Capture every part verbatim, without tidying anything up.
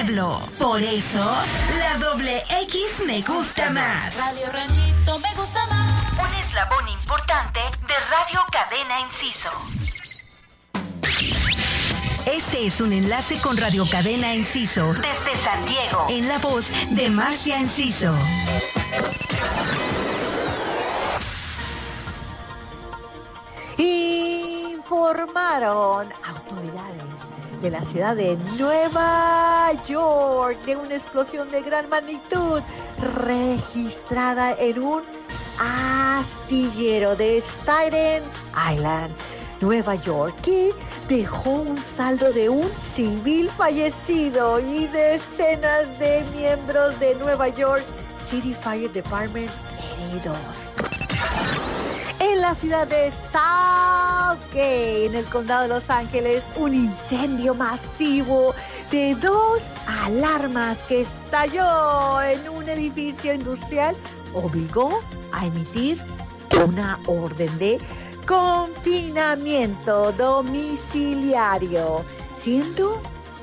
pueblo. Por eso, la doble X me gusta más. Radio Ranchito me gusta más. Un eslabón importante de Radio Cadena Enciso. Este es un enlace con Radio Cadena Enciso desde San Diego, en la voz de Marcia Enciso. Informaron autoridades de la ciudad de Nueva York de una explosión de gran magnitud registrada en un astillero de Staten Island, Nueva York, que dejó un saldo de un civil fallecido y decenas de miembros de Nueva York City Fire Department heridos. En la ciudad de Southgate, en el condado de Los Ángeles, un incendio masivo de dos alarmas que estalló en un edificio industrial obligó a emitir una orden de confinamiento domiciliario, siendo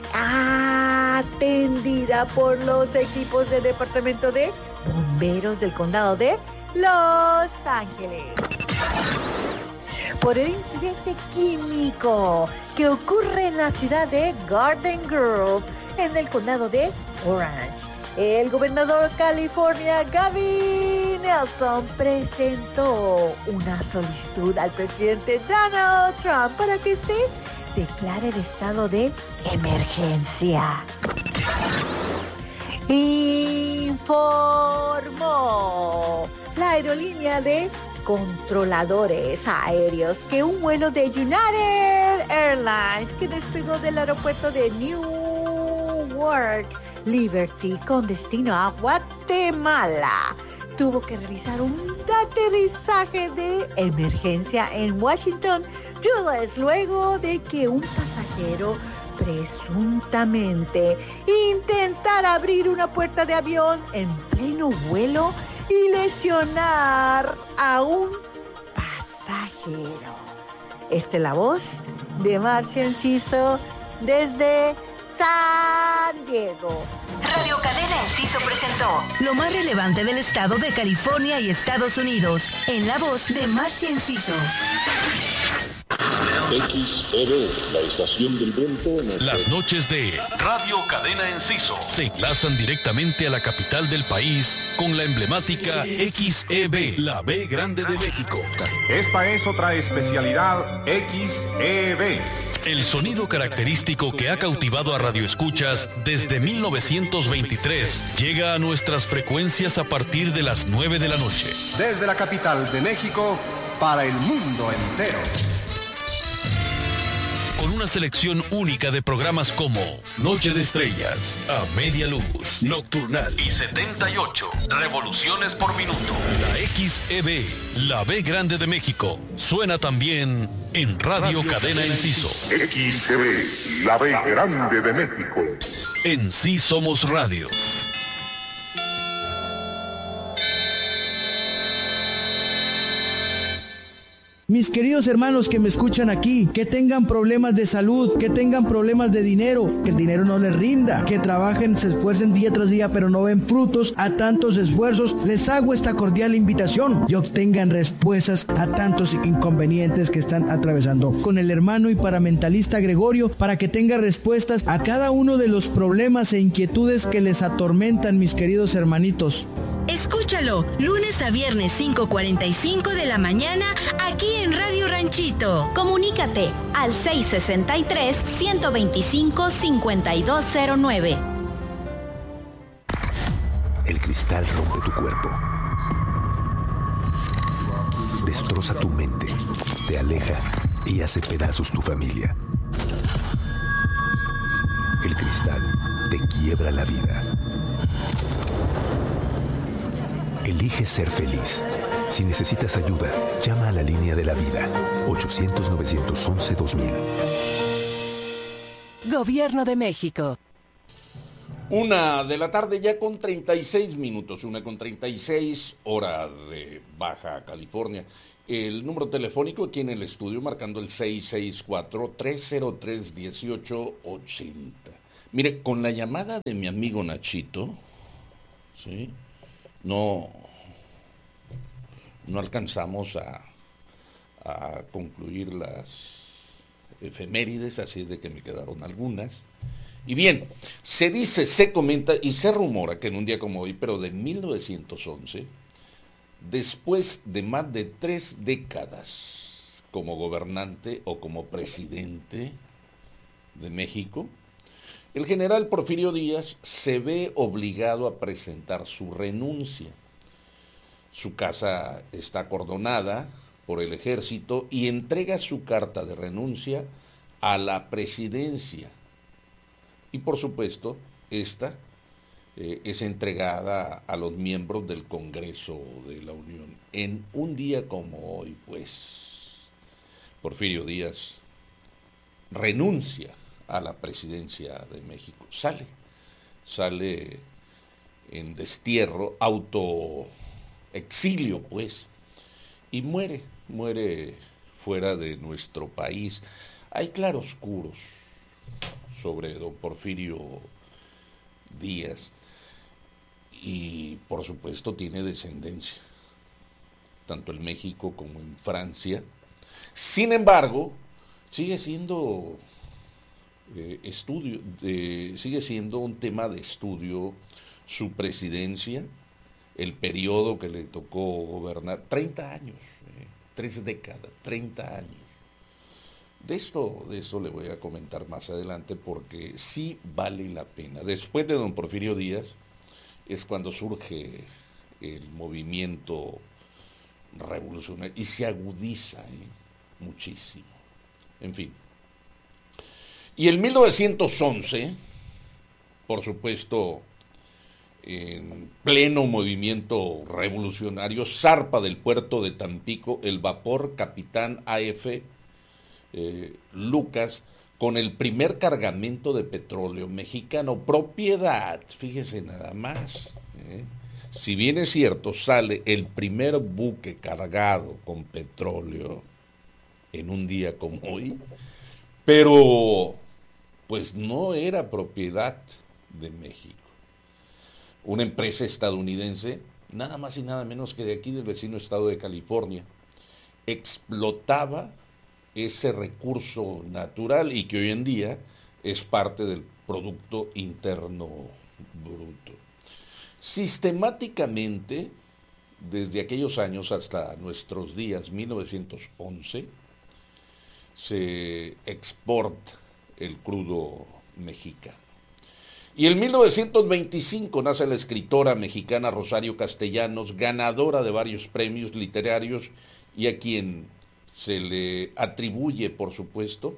atendida por los equipos del Departamento de Bomberos del Condado de Los Ángeles. Por el incidente químico que ocurre en la ciudad de Garden Grove, en el condado de Orange, el gobernador de California, Gavin Newsom, presentó una solicitud al presidente Donald Trump para que se declare el estado de emergencia. Informó la aerolínea de controladores aéreos que un vuelo de United Airlines que despegó del aeropuerto de Newark Liberty con destino a Guatemala tuvo que realizar un aterrizaje de emergencia en Washington, D C, luego de que un pasajero presuntamente intentara abrir una puerta de avión en pleno vuelo y lesionar a un pasajero. Esta es la voz de Marcia Enciso desde San Diego. Radio Cadena Enciso presentó lo más relevante del estado de California y Estados Unidos, en la voz de Marcia Enciso. X E B, la estación del viento. En Las noches de Radio Cadena Enciso se enlazan directamente a la capital del país con la emblemática X E B, la B grande de México. Esta es otra especialidad X E B. El sonido característico que ha cautivado a radioescuchas desde mil novecientos veintitrés llega a nuestras frecuencias a partir de las nueve de la noche. Desde la capital de México para el mundo entero. Con una selección única de programas como Noche de Estrellas, A Media Luz, Nocturnal y setenta y ocho Revoluciones por Minuto. La X E B, la B grande de México, suena también en Radio, Radio Cadena Enciso. X E B, la B grande de México. En Sí Somos Radio. Mis queridos hermanos que me escuchan aquí, que tengan problemas de salud, que tengan problemas de dinero, que el dinero no les rinda, que trabajen, se esfuercen día tras día, pero no ven frutos a tantos esfuerzos, les hago esta cordial invitación y obtengan respuestas a tantos inconvenientes que están atravesando con el hermano y paramentalista Gregorio, para que tenga respuestas a cada uno de los problemas e inquietudes que les atormentan, mis queridos hermanitos. Escúchalo, lunes a viernes cinco cuarenta y cinco de la mañana, aquí en Radio Ranchito. Comunícate al seis sesenta y tres, ciento veinticinco, cincuenta y dos cero nueve. El cristal rompe tu cuerpo. Destroza tu mente, te aleja y hace pedazos tu familia. El cristal te quiebra la vida. Elige ser feliz. Si necesitas ayuda, llama a la línea de la vida. ochocientos, novecientos once, dos mil. Gobierno de México. Una de la tarde ya con treinta y seis minutos, una con treinta y seis, hora de Baja California. El número telefónico aquí en el estudio marcando el seis seis cuatro, tres cero tres, uno ocho ocho cero. Mire, con la llamada de mi amigo Nachito, ¿sí? no, no alcanzamos a, a concluir las efemérides, así es de que me quedaron algunas. Y bien, se dice, se comenta y se rumora que en un día como hoy, pero de mil novecientos once, después de más de tres décadas como gobernante o como presidente de México, el general Porfirio Díaz se ve obligado a presentar su renuncia. Su casa está acordonada por el ejército y entrega su carta de renuncia a la presidencia. Y por supuesto, esta eh, es entregada a los miembros del Congreso de la Unión. En un día como hoy, pues, Porfirio Díaz renuncia a la presidencia de México. Sale, sale en destierro, autoexilio, pues, y muere, muere fuera de nuestro país. Hay claroscuros sobre don Porfirio Díaz y, por supuesto, tiene descendencia, tanto en México como en Francia. Sin embargo, sigue siendo eh, estudio, eh, sigue siendo un tema de estudio su presidencia, el periodo que le tocó gobernar, treinta años, eh, tres décadas, treinta años. De esto, de esto le voy a comentar más adelante porque sí vale la pena. Después de don Porfirio Díaz es cuando surge el movimiento revolucionario y se agudiza ¿eh? muchísimo. En fin. Y en mil novecientos once, por supuesto, en pleno movimiento revolucionario, zarpa del puerto de Tampico el vapor Capitán A F Eh, Lucas con el primer cargamento de petróleo mexicano, propiedad, fíjese nada más, ¿eh? Si bien es cierto, sale el primer buque cargado con petróleo en un día como hoy, pero pues no era propiedad de México. Una empresa estadounidense, nada más y nada menos que de aquí del vecino estado de California, explotaba ese recurso natural y que hoy en día es parte del Producto Interno Bruto. Sistemáticamente, desde aquellos años hasta nuestros días, mil novecientos once, se exporta el crudo mexicano. Y en mil novecientos veinticinco nace la escritora mexicana Rosario Castellanos, ganadora de varios premios literarios y a quien se le atribuye, por supuesto,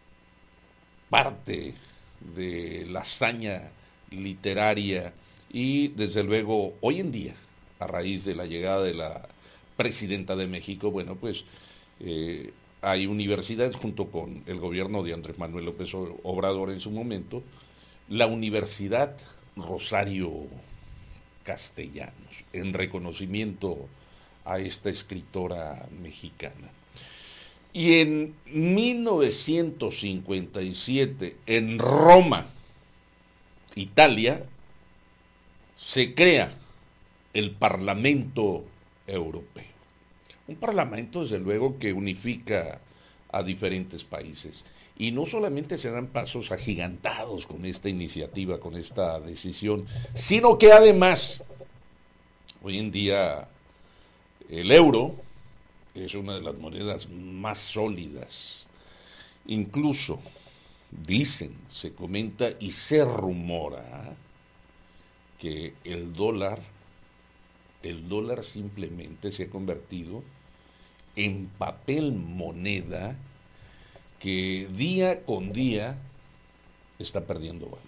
parte de la hazaña literaria y, desde luego, hoy en día, a raíz de la llegada de la presidenta de México, bueno, pues eh, hay universidades junto con el gobierno de Andrés Manuel López Obrador en su momento, la Universidad Rosario Castellanos, en reconocimiento a esta escritora mexicana. Y en mil novecientos cincuenta y siete, en Roma, Italia, se crea el Parlamento Europeo. Un parlamento, desde luego, que unifica a diferentes países. Y no solamente se dan pasos agigantados con esta iniciativa, con esta decisión, sino que además, hoy en día, el euro es una de las monedas más sólidas. Incluso dicen, se comenta y se rumora que el dólar, el dólar simplemente se ha convertido en papel moneda que día con día está perdiendo valor.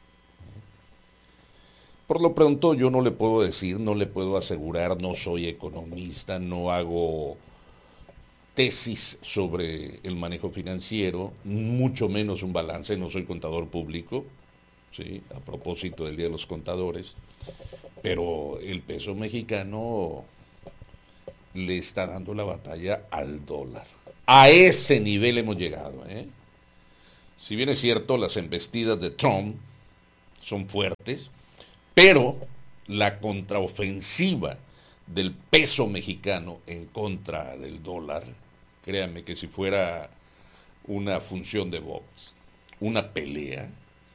Por lo pronto yo no le puedo decir, no le puedo asegurar, no soy economista, no hago tesis sobre el manejo financiero, mucho menos un balance, no soy contador público, ¿sí? A propósito del Día de los Contadores, pero el peso mexicano le está dando la batalla al dólar. A ese nivel hemos llegado, ¿eh? Si bien es cierto, las embestidas de Trump son fuertes, pero la contraofensiva del peso mexicano en contra del dólar, créanme que si fuera una función de box, una pelea,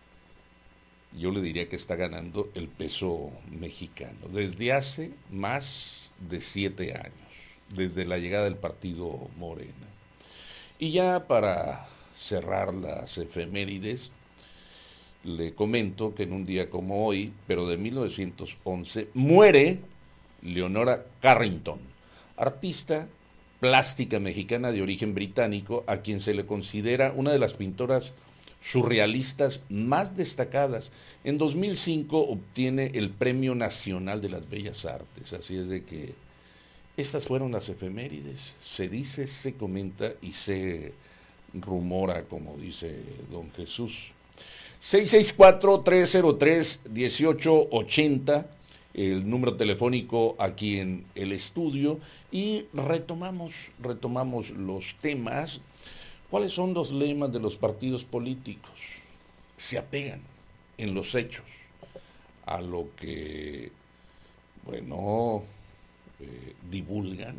yo le diría que está ganando el peso mexicano desde hace más de siete años, desde la llegada del partido Morena. Y ya para cerrar las efemérides, le comento que en un día como hoy, pero de mil novecientos once, muere Leonora Carrington, artista plástica mexicana de origen británico, a quien se le considera una de las pintoras surrealistas más destacadas. En dos mil cinco obtiene el Premio Nacional de las Bellas Artes, así es de que estas fueron las efemérides. Se dice, se comenta y se rumora, como dice don Jesús. seis seis cuatro, tres cero tres, uno ocho ocho cero, el número telefónico aquí en el estudio, y retomamos, retomamos los temas. ¿Cuáles son los lemas de los partidos políticos? Se apegan en los hechos a lo que, bueno, eh, divulgan,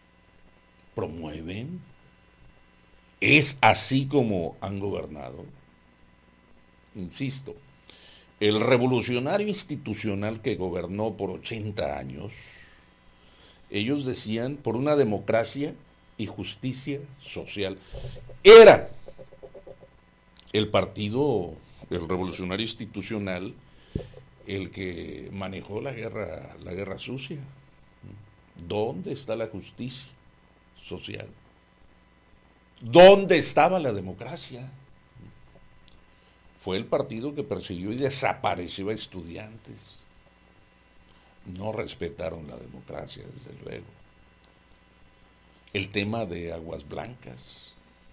promueven. Es así como han gobernado. Insisto, el revolucionario institucional que gobernó por ochenta años, ellos decían por una democracia y justicia social. Era el partido, el revolucionario institucional, el que manejó la guerra, la guerra sucia. ¿Dónde está la justicia social? ¿Dónde estaba la democracia? Fue el partido que persiguió y desapareció a estudiantes. No respetaron la democracia, desde luego. El tema de Aguas Blancas.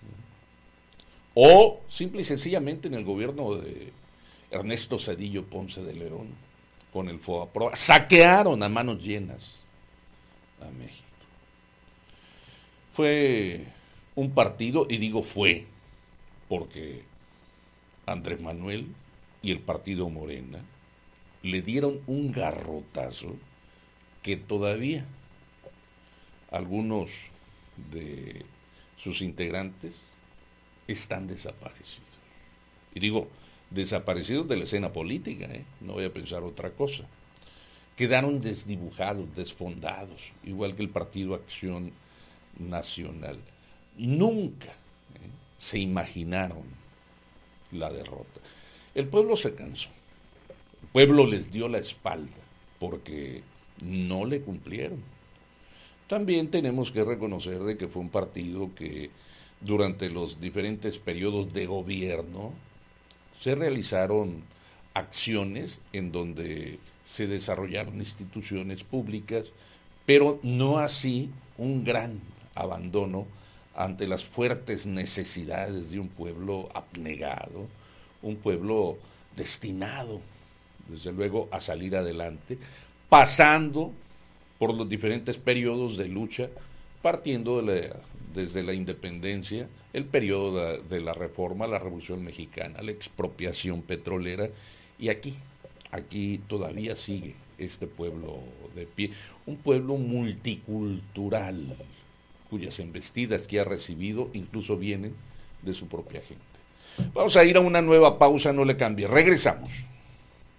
O simple y sencillamente en el gobierno de Ernesto Zedillo Ponce de León, con el FOBAPROA, saquearon a manos llenas a México. Fue un partido, y digo fue, porque Andrés Manuel y el partido Morena le dieron un garrotazo que todavía algunos de sus integrantes están desaparecidos. Y digo, desaparecidos de la escena política, ¿eh? No voy a pensar otra cosa. Quedaron desdibujados, desfondados, igual que el Partido Acción Nacional. Nunca ¿eh? se imaginaron la derrota. El pueblo se cansó. El pueblo les dio la espalda porque no le cumplieron. También tenemos que reconocer de que fue un partido que durante los diferentes periodos de gobierno se realizaron acciones en donde se desarrollaron instituciones públicas, pero no así un gran abandono ante las fuertes necesidades de un pueblo abnegado, un pueblo destinado, desde luego, a salir adelante, pasando por los diferentes periodos de lucha, partiendo de la, desde la independencia, el periodo de, de la reforma, la Revolución Mexicana, la expropiación petrolera, y aquí, aquí todavía sigue este pueblo de pie, un pueblo multicultural, cuyas embestidas que ha recibido incluso vienen de su propia gente. Vamos a ir a una nueva pausa, no le cambie, regresamos.